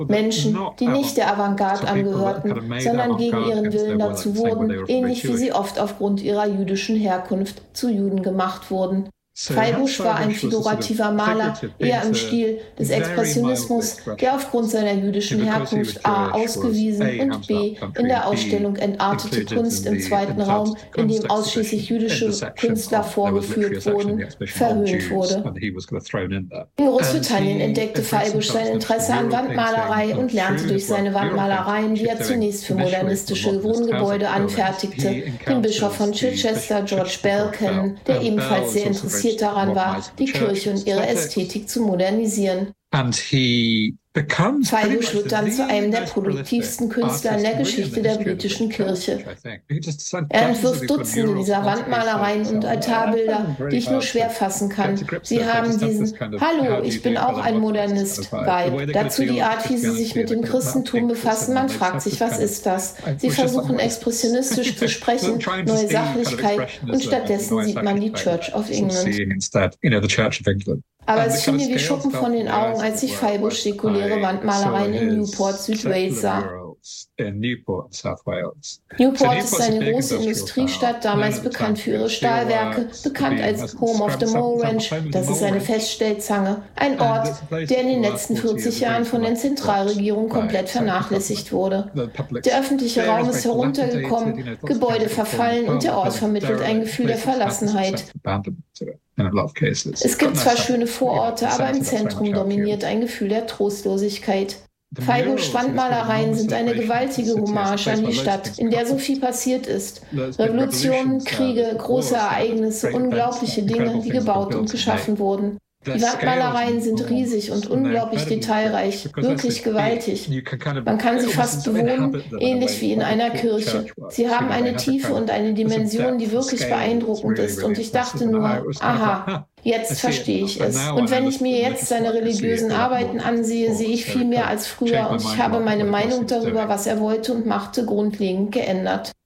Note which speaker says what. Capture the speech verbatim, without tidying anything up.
Speaker 1: Menschen, die nicht der Avantgarde angehörten, sondern gegen ihren Willen dazu wurden, ähnlich wie sie oft aufgrund ihrer jüdischen Herkunft zu Juden gemacht wurden. Freibusch war ein figurativer Maler, eher im Stil des Expressionismus, der aufgrund seiner jüdischen Herkunft a. ausgewiesen und b. in der Ausstellung Entartete Kunst im zweiten Raum, in dem ausschließlich jüdische Künstler vorgeführt wurden, verhöhnt wurde. In Großbritannien entdeckte Freibusch sein Interesse an Wandmalerei und lernte durch seine Wandmalereien, die er zunächst für modernistische Wohngebäude anfertigte, den Bischof von Chichester, George Bell, kennen, der ebenfalls sehr interessiert daran war, die Kirche und ihre Ästhetik zu modernisieren. Freibusch wird dann zu einem der produktivsten Künstler in der Geschichte der britischen Kirche. Er entwirft Dutzende dieser Wandmalereien und Altarbilder, die ich nur schwer fassen kann. Sie haben diesen „Hallo, ich bin auch ein Modernist"-Vibe. Dazu die Art, wie sie sich mit dem Christentum befassen. Man fragt sich, was ist das? Sie versuchen expressionistisch zu sprechen, neue Sachlichkeit, und stattdessen sieht man die Church of England. Aber es fiel mir wie Schuppen von den Augen, als ich Freibusch säkuläre Wandmalereien in Newport, Südwales sah. Newport ist eine große Industriestadt, damals bekannt für ihre Stahlwerke, bekannt als Home of the Mole Ranch, das ist eine Feststellzange, ein Ort, der in den letzten vierzig Jahren von der Zentralregierung komplett vernachlässigt wurde. Der öffentliche Raum ist heruntergekommen, Gebäude verfallen und der Ort vermittelt ein Gefühl der Verlassenheit. Es gibt zwar schöne Vororte, aber im Zentrum dominiert ein Gefühl der Trostlosigkeit. Freibuschs Wandmalereien sind eine gewaltige Hommage an die Stadt, in der so viel passiert ist. Revolutionen, Kriege, große Ereignisse, unglaubliche Dinge, die gebaut und geschaffen wurden. Die Wandmalereien sind riesig und unglaublich detailreich, wirklich gewaltig. Man kann sie fast bewohnen, ähnlich wie in einer Kirche. Sie haben eine Tiefe und eine Dimension, die wirklich beeindruckend ist. Und ich dachte nur, aha, jetzt verstehe ich es. Und wenn ich mir jetzt seine religiösen Arbeiten ansehe, sehe ich viel mehr als früher und ich habe meine Meinung darüber, was er wollte und machte, grundlegend geändert.